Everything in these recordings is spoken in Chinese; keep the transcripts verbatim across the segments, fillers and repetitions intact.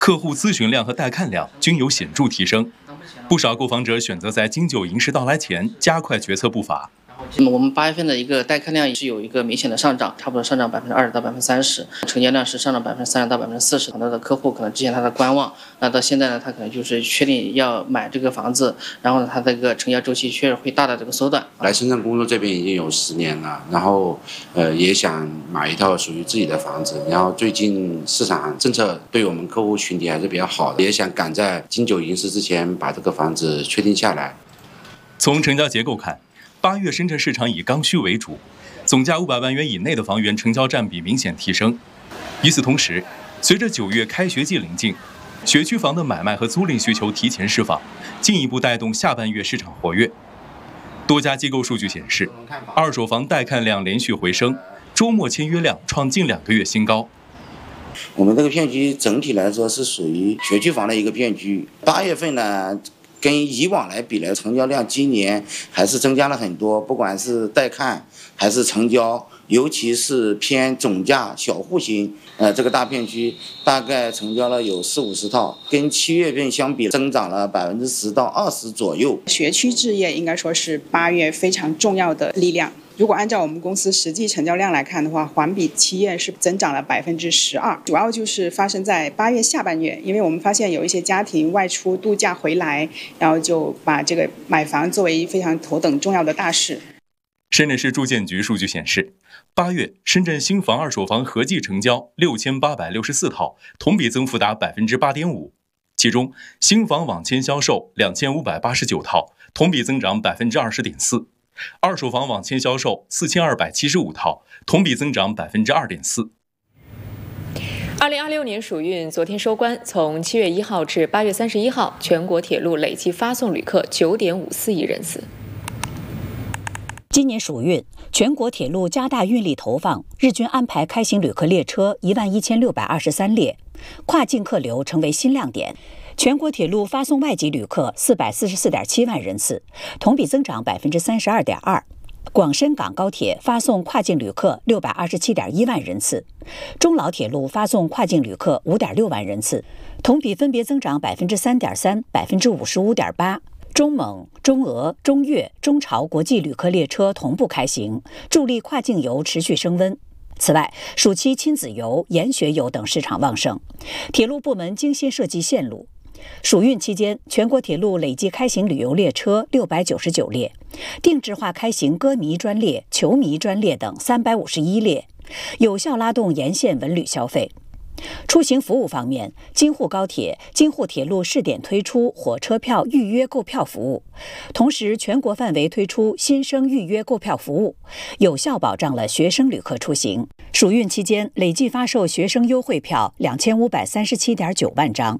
客户咨询量和带看量均有显著提升。不少购房者选择在金九银十到来前加快决策步伐。 那么我们八月份的一个带看量是有一个明显的上涨，差不多上涨百分之二十到百分之三十，成交量是上涨百分之三十到百分之四十。很多的客户可能之前他的观望，那到现在呢，他可能就是确定要买这个房子，然后呢，他这个成交周期确实会大的这个缩短。 来深圳工作这边已经有十年了，然后呃也想买一套属于自己的房子，然后最近市场政策对我们客户群体还是比较好的，也想赶在金九银十之前把这个房子确定下来。 从成交结构看，八月深圳市场以刚需为主，总价五百万元以内的房源成交占比明显提升。与此同时，随着九月开学季临近，学区房的买卖和租赁需求提前释放，进一步带动下半月市场活跃。多家机构数据显示，二手房带看量连续回升，周末签约量创近两个月新高。 我们这个片区整体来说是属于学区房的一个片区，八月份呢，跟以往来比呢，成交量今年还是增加了很多，不管是带看还是成交，尤其是偏总价小户型，呃，这个大片区大概成交了有四五十套，跟七月份相比增长了百分之十到二十左右。 学区置业应该说是八月非常重要的力量。如果按照我们公司实际成交量来看的话，环比七月是增长了百分之十二，主要就是发生在八月下半月，因为我们发现有一些家庭外出度假回来，然后就把这个买房作为非常头等重要的大事。 深圳市住建局数据显示，八月深圳新房、二手房合计成交六千八百六十四套，同比增幅达百分之八点五。其中，新房网签销售两千五百八十九套，同比增长百分之二十点四。二手房网签销售四千二百七十五套，同比增长百分之二点四。 二零二六年暑运昨天收官，从七月一号至八月三十一号，全国铁路累计发送旅客九点五四亿人次。 今年暑运，全国铁路加大运力投放，日均安排开行旅客列车一万一千六百二十三列，跨境客流成为新亮点。全国铁路发送外籍旅客四百四十四点七万人次，同比增长百分之三十二点二。广深港高铁发送跨境旅客六百二十七点一万人次，中老铁路发送跨境旅客五点六万人次，同比分别增长百分之三点三、百分之五十五点八。中蒙、中俄、中越、中朝国际旅客列车同步开行，助力跨境游持续升温。此外，暑期亲子游、研学游等市场旺盛，铁路部门精心设计线路。暑运期间，全国铁路累计开行旅游列车六百九十九列，定制化开行歌迷专列、球迷专列等三百五十一列，有效拉动沿线文旅消费。出行服务方面，京沪高铁、京沪铁路试点推出火车票预约购票服务，同时全国范围推出新生预约购票服务，有效保障了学生旅客出行。暑运期间，累计发售学生优惠票两千五百三十七点九万张。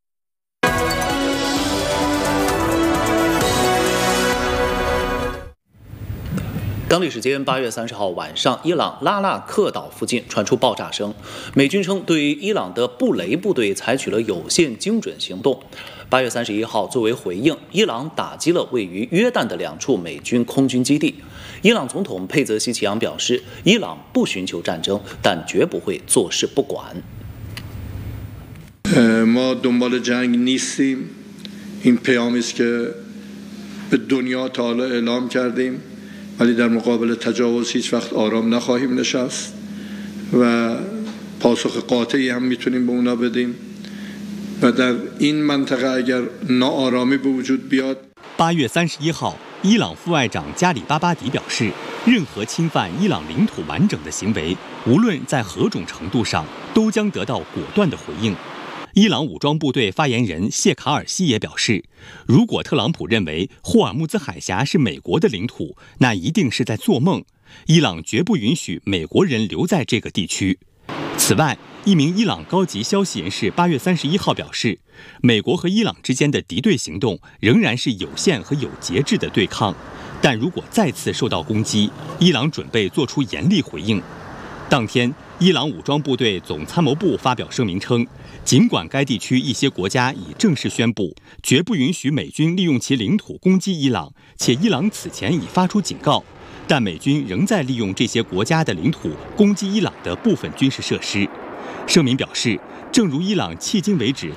当地时间八月三十号晚上，伊朗拉纳克岛附近传出爆炸声。美军称，对于伊朗的布雷部队采取了有限精准行动。八月三十一号，作为回应，伊朗打击了位于约旦的两处美军空军基地。伊朗总统佩泽希奇扬表示，伊朗不寻求战争，但绝不会坐视不管。 ما دنبال جنگ نیستیم. این پیامی است که به دنیا تا حالا اعلام کردیم. ولی در مقابل تجاوز هیچ وقت آرام نخواهیم نشست و پاسخ قاطعی هم میتونیم به اونا بدیم و در این منطقه اگر ناآرامی به وجود بیاد。 八月三十一号，伊朗副外长加里巴巴迪表示，任何侵犯伊朗领土完整的行为，无论在何种程度上，都将得到果断的回应。伊朗武装部队发言人谢卡尔西也表示，如果特朗普认为霍尔木兹海峡是美国的领土，那一定是在做梦。伊朗绝不允许美国人留在这个地区。此外，一名伊朗高级消息人士八月三十一号表示，美国和伊朗之间的敌对行动仍然是有限和有节制的对抗，但如果再次受到攻击，伊朗准备做出严厉回应。当天，伊朗武装部队总参谋部发表声明称，尽管该地区一些国家已正式宣布绝不允许美军利用其领土攻击伊朗，且伊朗此前已发出警告，但美军仍在利用这些国家的领土攻击伊朗的部分军事设施。声明表示，正如伊朗迄今为止